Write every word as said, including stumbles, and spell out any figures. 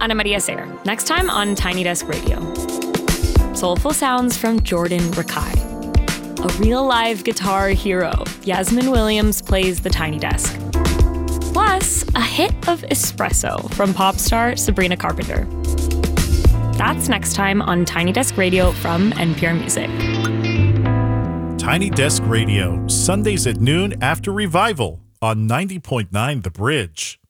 Ana Maria Sayre. Next time on Tiny Desk Radio. Soulful sounds from Jordan Rakai. A real live guitar hero, Yasmin Williams plays the Tiny Desk. Plus, a hit of espresso from pop star Sabrina Carpenter. That's next time on Tiny Desk Radio from N P R Music. Tiny Desk Radio, Sundays at noon after Revival on ninety point nine The Bridge.